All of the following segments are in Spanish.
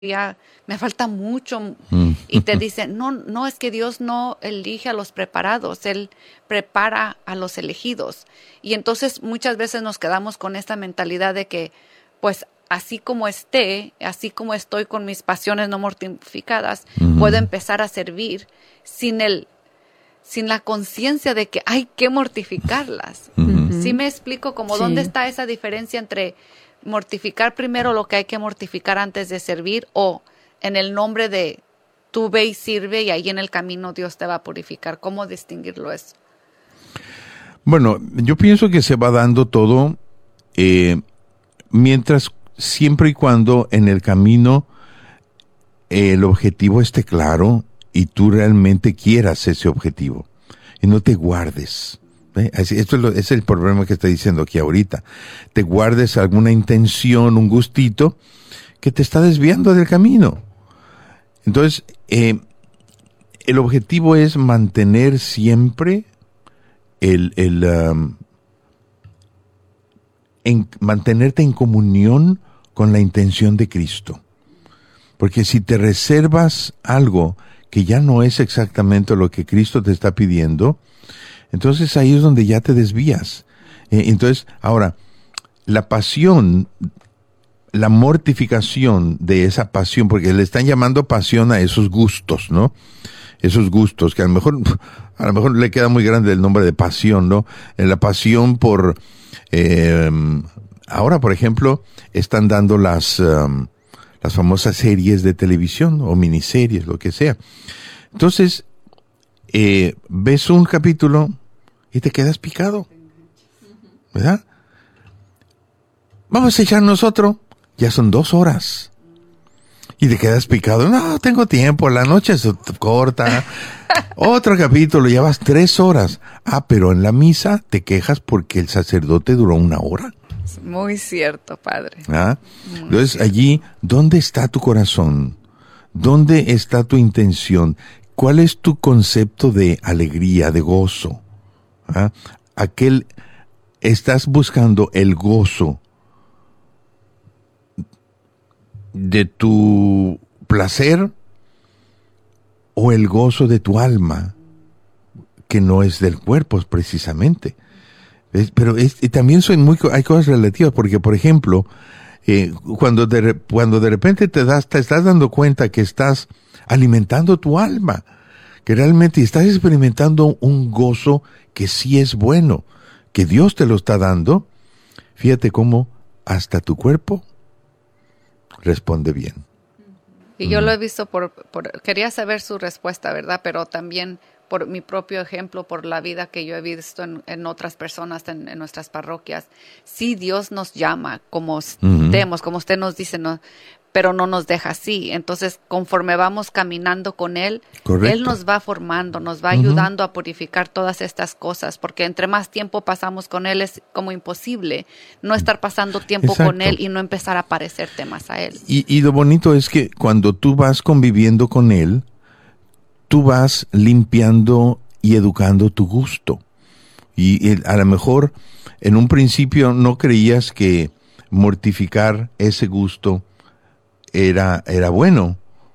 ya me falta mucho. Y te dicen, no, es que Dios no elige a los preparados, Él prepara a los elegidos. Y entonces muchas veces nos quedamos con esta mentalidad de que, pues, así como estoy con mis pasiones no mortificadas, puedo empezar a servir sin la conciencia de que hay que mortificarlas. ¿Sí me explico? Como Sí. dónde está esa diferencia entre mortificar primero lo que hay que mortificar antes de servir, o en el nombre de tú ve y sirve y ahí en el camino Dios te va a purificar? ¿Cómo distinguirlo eso? Bueno, yo pienso que se va dando todo siempre y cuando en el camino el objetivo esté claro y tú realmente quieras ese objetivo y no te guardes. Esto es el problema que está diciendo aquí ahorita. Te guardes alguna intención, un gustito que te está desviando del camino. Entonces, el objetivo es mantener siempre mantenerte en comunión con la intención de Cristo. Porque si te reservas algo que ya no es exactamente lo que Cristo te está pidiendo, entonces ahí es donde ya te desvías. Entonces, ahora, la pasión, la mortificación de esa pasión, porque le están llamando pasión a esos gustos, ¿no? Esos gustos, que a lo mejor le queda muy grande el nombre de pasión, ¿no? La pasión por, ahora, por ejemplo, están dando las famosas series de televisión o miniseries, lo que sea. Entonces, ves un capítulo y te quedas picado, ¿verdad? Vamos a echarnos otro. Ya son 2 horas. Y te quedas picado. No, tengo tiempo, la noche es corta. Otro capítulo, ya vas 3 horas. Pero en la misa te quejas porque el sacerdote duró 1 hora. Muy cierto, padre. Entonces allí, ¿dónde está tu corazón? ¿Dónde está tu intención? ¿Cuál es tu concepto de alegría, de gozo? Estás buscando el gozo de tu placer o el gozo de tu alma, que no es del cuerpo precisamente. Pero también hay cosas relativas, porque por ejemplo, cuando de repente te estás dando cuenta que estás alimentando tu alma, que realmente estás experimentando un gozo que sí es bueno, que Dios te lo está dando, fíjate cómo hasta tu cuerpo responde bien. Y yo lo he visto quería saber su respuesta, ¿verdad? Pero también por mi propio ejemplo, por la vida que yo he visto en otras personas, en nuestras parroquias. Sí, Dios nos llama como estemos, como usted nos dice, ¿no? Pero no nos deja así. Entonces, conforme vamos caminando con Él, Correcto. Él nos va formando, nos va ayudando a purificar todas estas cosas, porque entre más tiempo pasamos con Él, es como imposible no estar pasando tiempo con Él y no empezar a parecerte más a Él. Y lo bonito es que cuando tú vas conviviendo con Él, tú vas limpiando y educando tu gusto. Y a lo mejor en un principio no creías que mortificar ese gusto era bueno,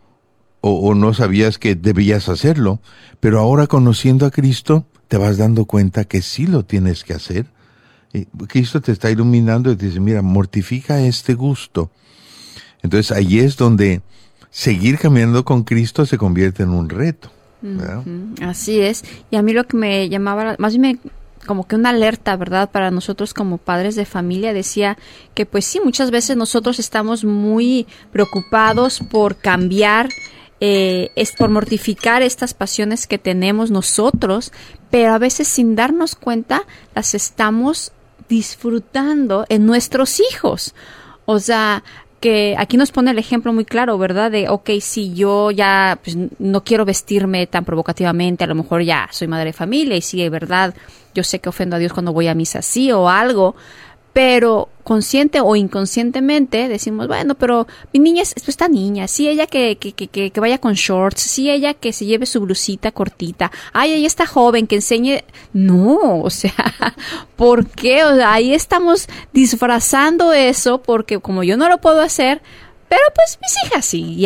o no sabías que debías hacerlo, pero ahora conociendo a Cristo te vas dando cuenta que sí lo tienes que hacer. Cristo te está iluminando y te dice, mira, mortifica este gusto. Entonces ahí es donde seguir caminando con Cristo se convierte en un reto, ¿verdad? Así es. Y a mí lo que me llamaba, más bien como que una alerta, ¿verdad? Para nosotros como padres de familia, decía que pues sí, muchas veces nosotros estamos muy preocupados por cambiar, por mortificar estas pasiones que tenemos nosotros, pero a veces sin darnos cuenta las estamos disfrutando en nuestros hijos. O sea, que aquí nos pone el ejemplo muy claro, ¿verdad? De, si yo ya pues, no quiero vestirme tan provocativamente, a lo mejor ya soy madre de familia y sí, de verdad, yo sé que ofendo a Dios cuando voy a misa, sí, o algo, pero consciente o inconscientemente decimos, bueno, pero mi niña es esta niña, sí, ella que vaya con shorts, sí, ella que se lleve su blusita cortita, ay, ella está joven, que enseñe, no, o sea, ¿por qué? O sea, ahí estamos disfrazando eso porque como yo no lo puedo hacer, Pero pues mis hijas sí.